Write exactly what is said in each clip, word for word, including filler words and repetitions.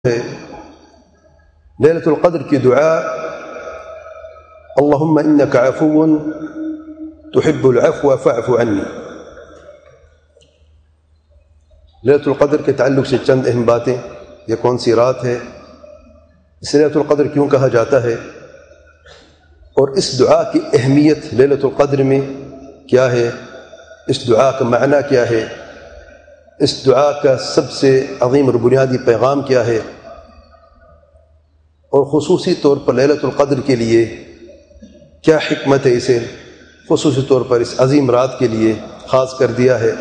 ہے لیلۃ القدر کی دعا، اللہم انک عفو تحب العفو فاعف عنی۔ لیلۃ القدر کے تعلق سے چند اہم باتیں۔ یہ کون سی رات ہے، اسے لیلۃ القدر کیوں کہا جاتا ہے، اور اس دعا کی اہمیت لیلۃ القدر میں کیا ہے، اس دعا کا معنی کیا ہے، اس دعا کا سب سے عظیم اور بنیادی پیغام کیا ہے، اور خصوصی طور پر لیلۃ القدر کے لیے کیا حکمت ہے، اسے خصوصی طور پر اس عظیم رات کے لیے خاص کر دیا ہے،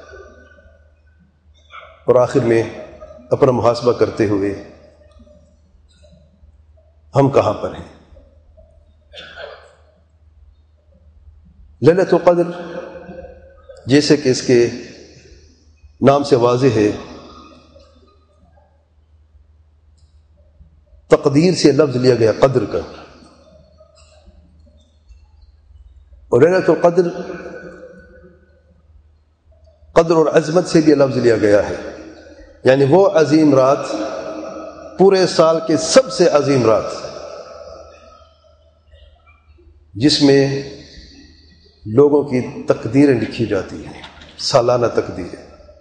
اور آخر میں اپنا محاسبہ کرتے ہوئے ہم کہاں پر ہیں۔ لیلۃ القدر جیسے کہ اس کے نام سے واضح ہے، تقدیر سے لفظ لیا گیا قدر کا، اور لیلۃ القدر قدر اور عظمت سے بھی لفظ لیا گیا ہے، یعنی وہ عظیم رات، پورے سال کے سب سے عظیم رات، جس میں لوگوں کی تقدیریں لکھی جاتی ہیں، سالانہ تقدیریں۔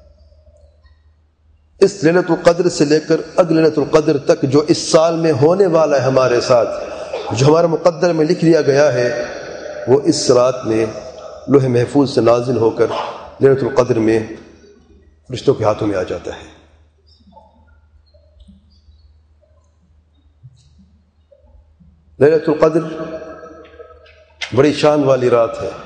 اس لیلۃ القدر سے لے کر اگلے لیلۃ القدر تک جو اس سال میں ہونے والا ہے ہمارے ساتھ، جو ہمارے مقدر میں لکھ لیا گیا ہے، وہ اس رات میں لوح محفوظ سے نازل ہو کر لیلۃ القدر میں فرشتوں کے ہاتھوں میں آ جاتا ہے۔ لیلۃ القدر بڑی شان والی رات ہے،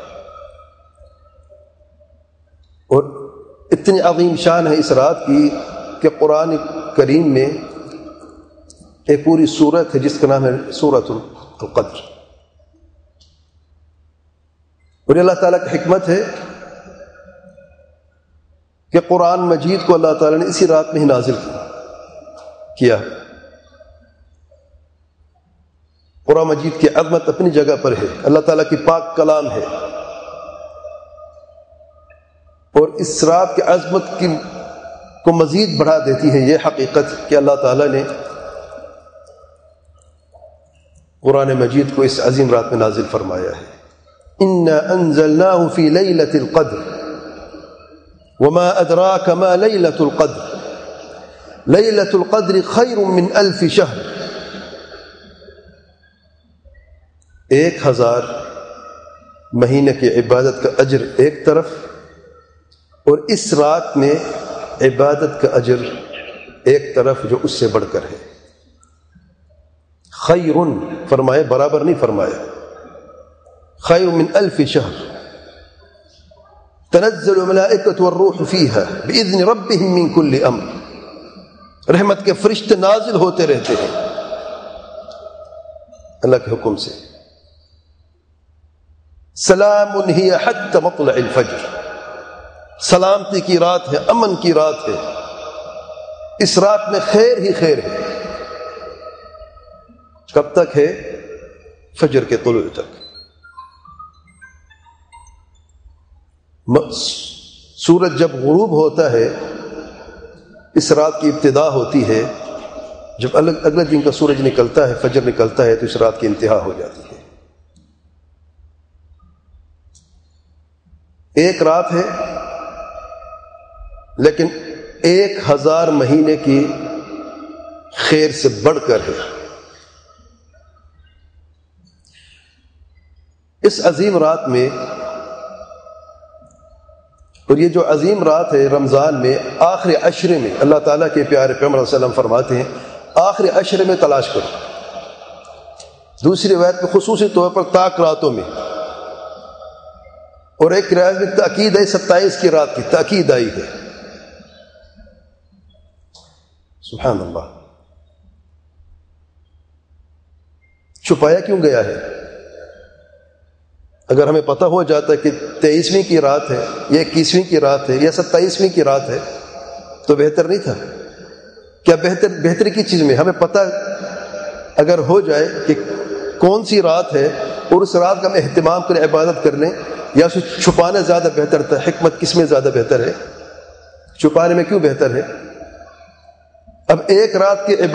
اور اتنی عظیم شان ہے اس رات کی کہ قرآن کریم میں ایک پوری سورت ہے جس کا نام ہے سورۃ القدر، اور اللہ تعالیٰ کی حکمت ہے کہ قرآن مجید کو اللہ تعالیٰ نے اسی رات میں ہی نازل کیا۔ قرآن مجید کی عظمت اپنی جگہ پر ہے، اللہ تعالیٰ کی پاک کلام ہے، اور اس رات کی عظمت کی کو مزید بڑھا دیتی ہے یہ حقیقت کہ اللہ تعالیٰ نے قرآن مجید کو اس عظیم رات میں نازل فرمایا ہے۔ اِنَّا أَنزَلْنَاهُ فِي لَيْلَةِ الْقَدْرِ وَمَا أَدْرَاكَ مَا لَيْلَةُ الْقَدْرِ لَيْلَةُ الْقَدْرِ خَيْرٌ مِّنْ أَلْفِ شَهْرٍ۔ ایک ہزار مہینے کی عبادت کا اجر ایک طرف، اور اس رات میں عبادت کا اجر ایک طرف جو اس سے بڑھ کر ہے۔ خیرن فرمائے، برابر نہیں فرمایا، خیر من الف شہر تنزل الملائکۃ والروح فیہا باذن ربہم من کل امر۔ رحمت کے فرشتے نازل ہوتے رہتے ہیں اللہ کے حکم سے۔ سلام ہی حتی مطلع الفجر، سلامتی کی رات ہے، امن کی رات ہے، اس رات میں خیر ہی خیر ہے۔ کب تک ہے؟ فجر کے طلوع تک۔ سورج جب غروب ہوتا ہے، اس رات کی ابتدا ہوتی ہے، جب اگلے دن کا سورج نکلتا ہے، فجر نکلتا ہے، تو اس رات کی انتہا ہو جاتی ہے۔ ایک رات ہے، لیکن ایک ہزار مہینے کی خیر سے بڑھ کر ہے۔ اس عظیم رات میں، اور یہ جو عظیم رات ہے رمضان میں آخری عشرے میں، اللہ تعالیٰ کے پیارے پیغمبر صلی اللہ علیہ وسلم فرماتے ہیں آخری عشرے میں تلاش کرو، دوسری روایت میں خصوصی طور پر طاق راتوں میں، اور ایک روایت میں تاکید ہے ستائیس کی رات کی تاکید آئی ہے۔ سبحان اللہ، چھپایا کیوں گیا ہے؟ اگر ہمیں پتہ ہو جاتا کہ تیئیسویں کی رات ہے یا اکیسویں کی رات ہے یا ستائیسویں کی رات ہے تو بہتر نہیں تھا کیا؟ بہتر بہتری کی چیز میں ہمیں پتہ اگر ہو جائے کہ کون سی رات ہے، اور اس رات کا ہم اہتمام کریں، عبادت کر لیں، یا اسے چھپانا زیادہ بہتر تھا؟ حکمت کس میں زیادہ بہتر ہے؟ چھپانے میں کیوں بہتر ہے؟ اب ایک رات کی